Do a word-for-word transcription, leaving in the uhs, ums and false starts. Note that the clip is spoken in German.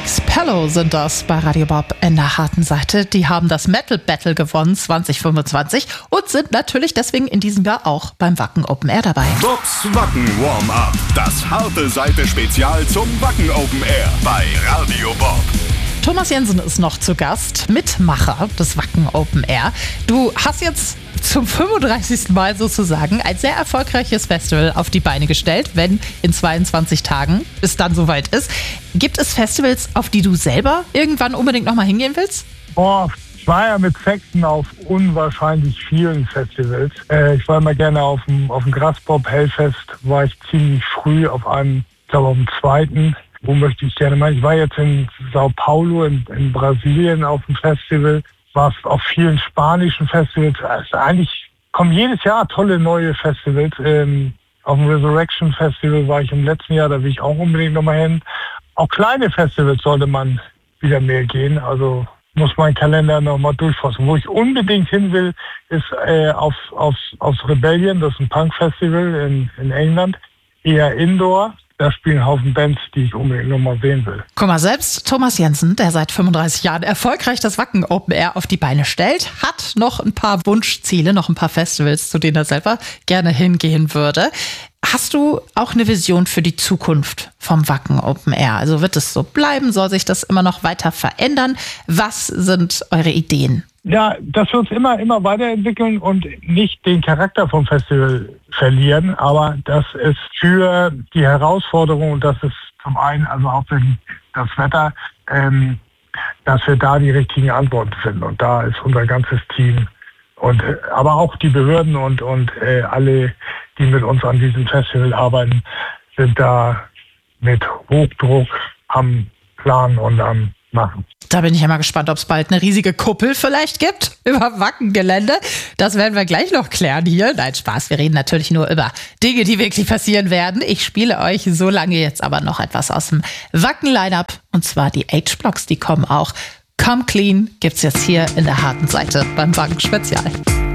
Expello sind das bei Radio Bob in der harten Seite. Die haben das Metal Battle gewonnen zwanzig fünfundzwanzig und sind natürlich deswegen in diesem Jahr auch beim Wacken Open Air dabei. Bobs Wacken Warm-Up. Das harte Seite Spezial zum Wacken Open Air bei Radio Bob. Thomas Jensen ist noch zu Gast, Mitmacher des Wacken Open Air. Du hast jetzt zum fünfunddreißigsten Mal sozusagen ein sehr erfolgreiches Festival auf die Beine gestellt, wenn in zweiundzwanzig Tagen es dann soweit ist. Gibt es Festivals, auf die du selber irgendwann unbedingt nochmal hingehen willst? Boah, ich war ja mit Sexton auf unwahrscheinlich vielen Festivals. Äh, ich war immer gerne auf dem, auf dem Graspop Hellfest, war ich ziemlich früh auf einem, ich glaube auf dem zweiten. Wo möchte ich gerne mal? Ich war jetzt in Sao Paulo in, in Brasilien auf dem Festival, war auf vielen spanischen Festivals. Also eigentlich kommen jedes Jahr tolle neue Festivals. Ähm, auf dem Resurrection Festival war ich im letzten Jahr, da will ich auch unbedingt nochmal hin. Auch kleine Festivals sollte man wieder mehr gehen. Also muss mein Kalender nochmal durchfassen. Wo ich unbedingt hin will, ist äh, auf, aufs, aufs Rebellion, das ist ein Punk-Festival in, in England, eher Indoor. Da spielen einen Haufen Bands, die ich unbedingt nochmal sehen will. Guck mal, selbst Thomas Jensen, der seit fünfunddreißig Jahren erfolgreich das Wacken Open Air auf die Beine stellt, hat noch ein paar Wunschziele, noch ein paar Festivals, zu denen er selber gerne hingehen würde. Hast du auch eine Vision für die Zukunft vom Wacken Open Air? Also wird es so bleiben? Soll sich das immer noch weiter verändern? Was sind eure Ideen? Ja, dass wir uns immer, immer weiterentwickeln und nicht den Charakter vom Festival verlieren, aber dass es für die Herausforderung, und das ist zum einen, also hauptsächlich das Wetter, ähm, dass wir da die richtigen Antworten finden. Und da ist unser ganzes Team und äh, aber auch die Behörden und, und äh, alle, die mit uns an diesem Festival arbeiten, sind da mit Hochdruck am Plan und am Machen. Da bin ich ja mal gespannt, ob es bald eine riesige Kuppel vielleicht gibt über Wackengelände. Das werden wir gleich noch klären hier. Nein, Spaß, wir reden natürlich nur über Dinge, die wirklich passieren werden. Ich spiele euch so lange jetzt aber noch etwas aus dem Wacken-Line-Up. Und zwar die H-Blocks, die kommen auch. Come Clean gibt's jetzt hier in der harten Seite beim Wacken Spezial.